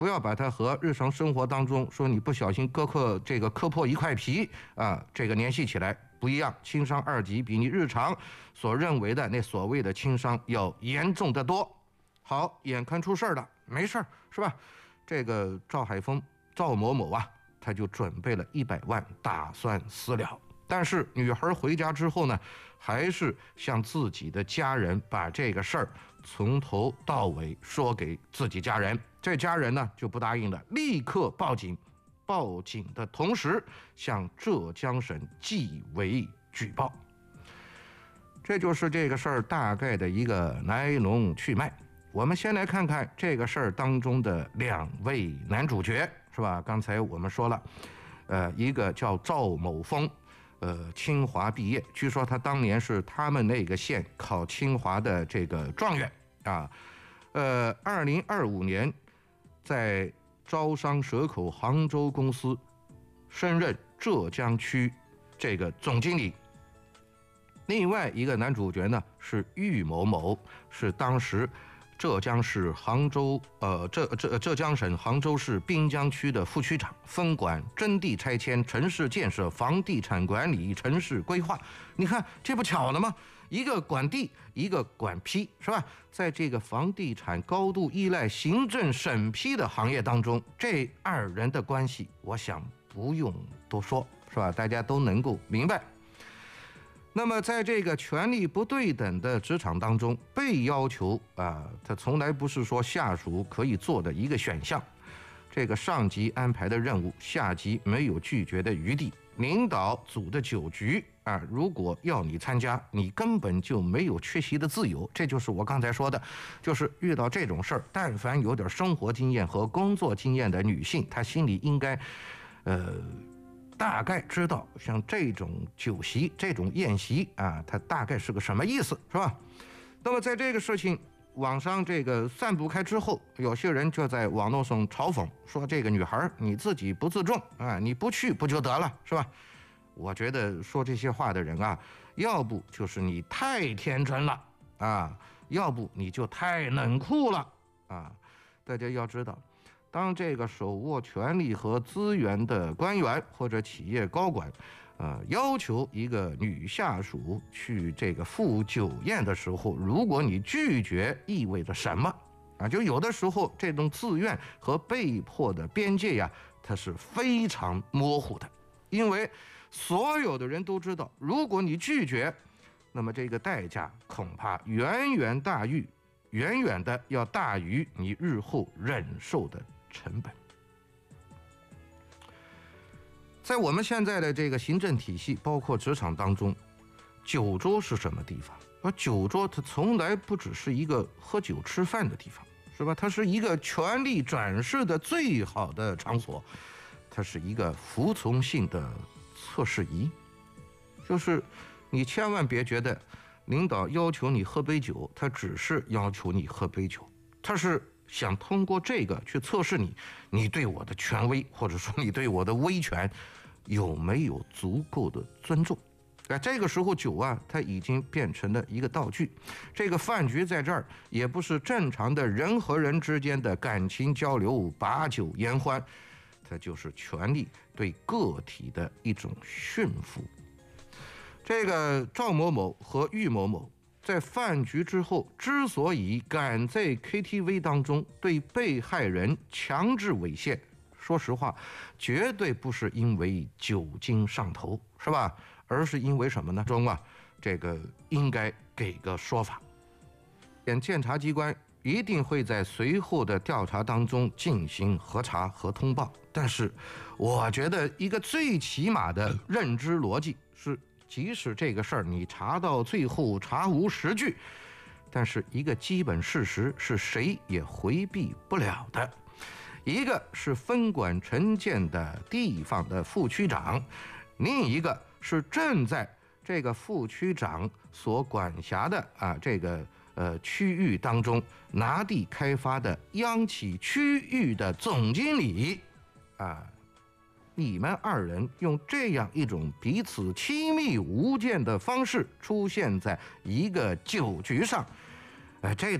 不要把它和日常生活当中说你不小心磕破一块皮啊，这个联系起来不一样。轻伤2级比你日常所认为的那所谓的轻伤要严重得多。好，眼看出事儿了，没事儿是吧？这个赵海峰、赵某某啊，他就准备了100万，打算私了。但是女孩回家之后呢，还是向自己的家人把这个事儿从头到尾说给自己家人。这家人呢就不答应了，立刻报警。报警的同时向浙江省纪委举报。这就是这个事儿大概的一个来龙去脉。我们先来看看这个事儿当中的2位男主角，是吧？刚才我们说了，一个叫赵某峰，清华毕业，据说他当年是他们那个县考清华的这个状元啊。2025年在招商蛇口杭州公司升任浙江区这个总经理。另外一个男主角呢是郁某某，是当时浙江省杭州市滨江区的副区长，分管征地拆迁、城市建设、房地产管理、城市规划。你看这不巧了吗？一个管地，一个管批，是吧？在这个房地产高度依赖行政审批的行业当中，这2人的关系，我想不用多说，是吧？大家都能够明白。那么在这个权力不对等的职场当中，被要求他从来不是说下属可以做的一个选项。这个上级安排的任务，下级没有拒绝的余地。领导组的酒局如果要你参加，你根本就没有缺席的自由。这就是我刚才说的，就是遇到这种事儿，但凡有点生活经验和工作经验的女性，她心里应该大概知道像这种酒席、这种宴席它大概是个什么意思，是吧？那么在这个事情网上这个散布开之后，有些人就在网络上嘲讽说，这个女孩你自己不自重你不去不就得了，是吧？我觉得说这些话的人要不就是你太天真了要不你就太冷酷了大家要知道，当这个手握权力和资源的官员或者企业高管要求一个女下属去这个赴酒宴的时候，如果你拒绝，意味着什么就有的时候这种自愿和被迫的边界它是非常模糊的。因为所有的人都知道，如果你拒绝，那么这个代价恐怕远远的要大于你日后忍受的成本。在我们现在的这个行政体系，包括职场当中，酒桌是什么地方？而酒桌它从来不只是一个喝酒吃饭的地方，是吧？它是一个权力展示的最好的场所，它是一个服从性的测试仪。就是你千万别觉得领导要求你喝杯酒，他只是要求你喝杯酒，他是想通过这个去测试你对我的权威，或者说你对我的威权有没有足够的尊重。这个时候酒它已经变成了一个道具。这个饭局在这儿也不是正常的人和人之间的感情交流，把酒言欢，它就是权力对个体的一种驯服。这个赵某某和郁某某在饭局之后之所以敢在 KTV 当中对被害人强制猥亵，说实话绝对不是因为酒精上头，是吧？而是因为什么呢？这个应该给个说法。检察机关一定会在随后的调查当中进行核查和通报，但是我觉得一个最起码的认知逻辑是，即使这个事儿你查到最后查无实据，但是一个基本事实是谁也回避不了的，一个是分管城建的地方的副区长，另一个是正在这个副区长所管辖的这个区域当中拿地开发的央企区域的总经理你们2人用这样一种彼此亲密无间的方式出现在一个酒局上，这